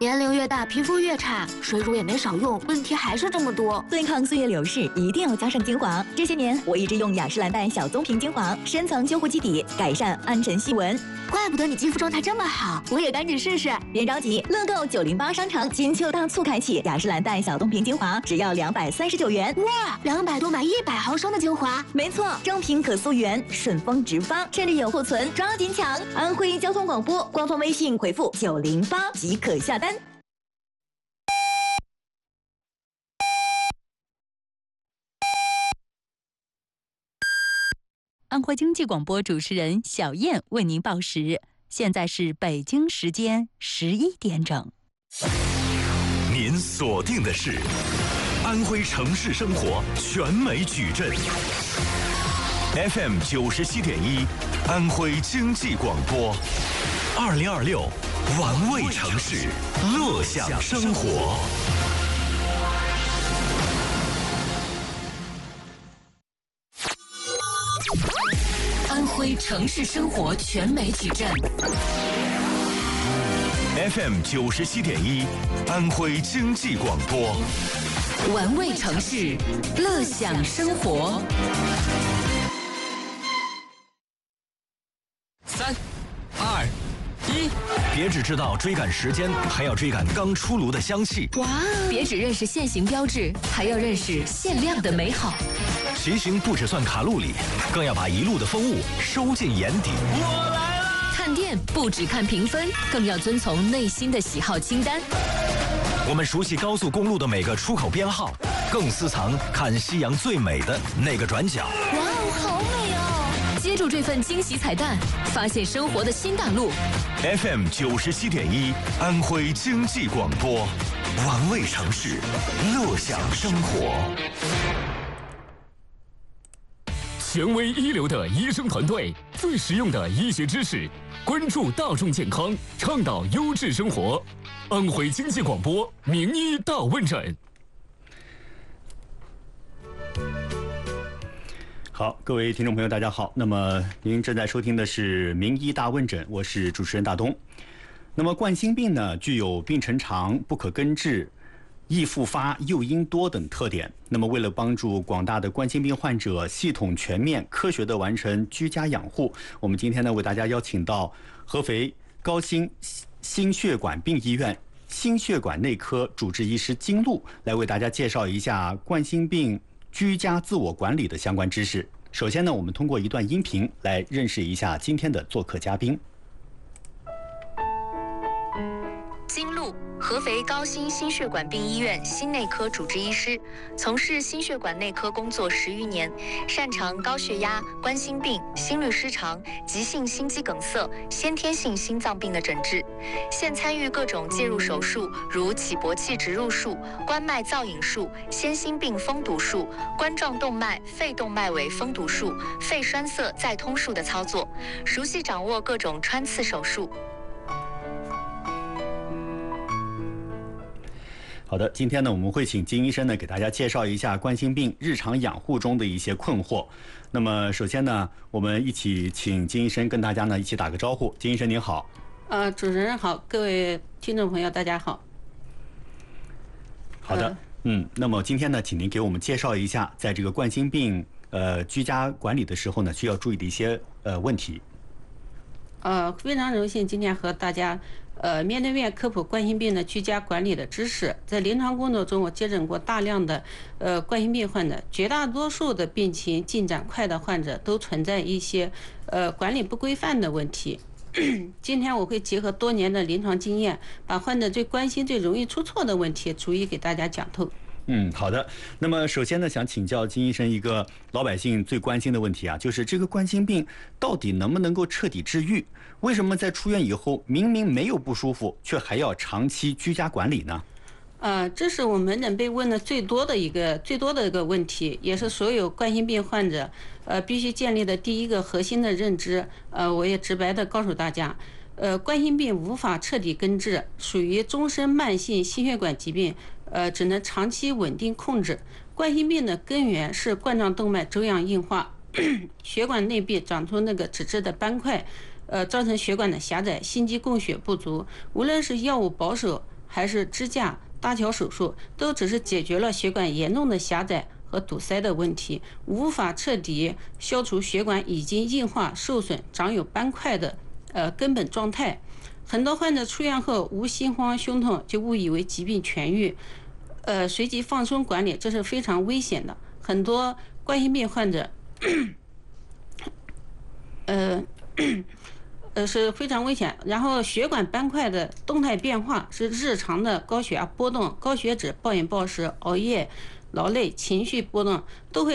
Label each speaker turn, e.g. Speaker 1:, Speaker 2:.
Speaker 1: 年龄越大，皮肤越差，水乳也没少用，问题还是这么多。
Speaker 2: 对抗岁月流逝，一定要加上精华。这些年，我一直用雅诗兰黛小棕瓶精华，深层修护基底，改善暗沉细纹。
Speaker 1: 怪不得你肌肤状态这么好，我也赶紧试试。
Speaker 2: 别着急，乐购908商城金秋大促开启，雅诗兰黛小棕瓶精华只要239元。
Speaker 1: 哇，200多买100毫升的精华。
Speaker 2: 没错，正品可溯源，顺丰直发，趁着有库存，抓紧抢！安徽交通广播官方微信回复908即可下单。
Speaker 3: 安徽经济广播主持人小燕为您报时，现在是北京时间11点整。
Speaker 4: 您锁定的是安徽城市生活全美矩阵 FM 97.1，安徽经济广播，2026玩味城市，乐享生活。
Speaker 3: 安徽城市生活全美矩阵
Speaker 4: FM 97.1，安徽经济广播，
Speaker 3: 玩味城市，乐享生活。
Speaker 4: 3、2、1，别只知道追赶时间，还要追赶刚出炉的香气。
Speaker 3: 哇！别只认识现行标志，还要认识限量的美好。
Speaker 4: 骑行不只算卡路里，更要把一路的风物收进眼底。我来了！
Speaker 3: 看店不只看评分，更要遵从内心的喜好清单。
Speaker 4: 我们熟悉高速公路的每个出口编号，更私藏看夕阳最美的那个转角。
Speaker 3: 哇哦，好美哦！接住这份惊喜彩蛋，发现生活的新大陆。
Speaker 4: FM 97.1，安徽经济广播，玩味城市，乐享生活。
Speaker 5: 权威一流的医生团队，最实用的医学知识，关注大众健康，倡导优质生活。安徽经济广播名医大问诊。
Speaker 6: 好，各位听众朋友，大家好。那么您正在收听的是名医大问诊，我是主持人大东。那么冠心病呢，具有病程长、不可根治、易复发、诱因多等特点。那么为了帮助广大的冠心病患者系统全面科学地完成居家养护，我们今天呢为大家邀请到合肥高新心血管病医院心血管内科主治医师金璐来为大家介绍一下冠心病居家自我管理的相关知识。首先呢，我们通过一段音频来认识一下今天的做客嘉宾。
Speaker 1: 金璐，合肥高新心血管病医院心内科主治医师，从事心血管内科工作10余年，擅长高血压、冠心病、心律失常、急性心肌梗塞、先天性心脏病的诊治。现参与各种介入手术，如起搏器植入术、冠脉造影术、先心病封堵术、冠状动脉、肺动脉尾封堵术、肺栓塞再通术的操作，熟悉掌握各种穿刺手术。
Speaker 6: 好的，今天呢，我们会请金医生呢给大家介绍一下冠心病日常养护中的一些困惑。那么，首先呢，我们一起请金医生跟大家呢一起打个招呼。金医生您好。
Speaker 7: 主持人好，各位听众朋友大家好。
Speaker 6: 好的，那么今天呢，请您给我们介绍一下，在这个冠心病居家管理的时候呢，需要注意的一些问题。
Speaker 7: 非常荣幸今天和大家面对面科普冠心病的居家管理的知识。在临床工作中，我接诊过大量的冠心病患者，绝大多数的病情进展快的患者都存在一些管理不规范的问题。今天我会结合多年的临床经验，把患者最关心、最容易出错的问题逐一给大家讲透。
Speaker 6: 好的。那么首先呢，想请教金医生一个老百姓最关心的问题啊，就是这个冠心病到底能不能够彻底治愈？为什么在出院以后明明没有不舒服，却还要长期居家管理呢？
Speaker 7: 这是我们门诊被问的最多的一个问题，也是所有冠心病患者必须建立的第一个核心的认知。我也直白的告诉大家，冠心病无法彻底根治，属于终身慢性心血管疾病，只能长期稳定控制。冠心病的根源是冠状动脉粥样硬化，血管内壁长出那个脂质的斑块，造成血管的狭窄，心肌供血不足。无论是药物保守还是支架、搭桥手术，都只是解决了血管严重的狭窄和堵塞的问题，无法彻底消除血管已经硬化、受损、长有斑块的根本状态。很多患者出院后无心慌、胸痛，就误以为疾病痊愈，随即放松管理，这是非常危险的。很多冠心病患者，是非常危险。然后血管斑块的动态变化是日常的高血压波动、高血脂、暴饮暴食、熬夜、劳累、情绪波动都会